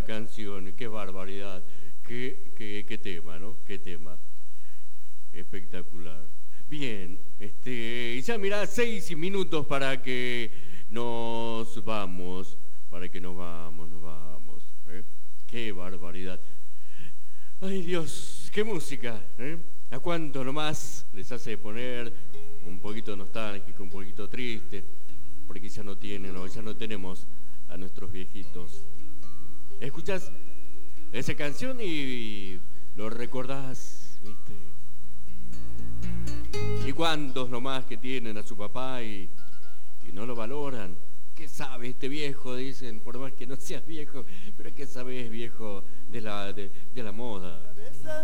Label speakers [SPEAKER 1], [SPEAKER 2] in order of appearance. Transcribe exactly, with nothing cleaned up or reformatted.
[SPEAKER 1] esta canción, qué barbaridad, qué, qué, qué tema, ¿no? Qué tema. Espectacular. Bien, este, ya mirá, seis minutos para que nos vamos, para que nos vamos, nos vamos. ¿eh? Qué barbaridad. Ay Dios, qué música, ¿eh? ¿A cuánto nomás les hace poner un poquito nostálgico, un poquito triste? Porque ya no tienen, o ya no tenemos a nuestros viejitos. Escuchás esa canción y lo recordás, ¿viste? ¿Y cuántos nomás que tienen a su papá y, y no lo valoran? ¿Qué sabe este viejo? Dicen, por más que no seas viejo, pero ¿qué sabes, viejo, de la, de, de la moda?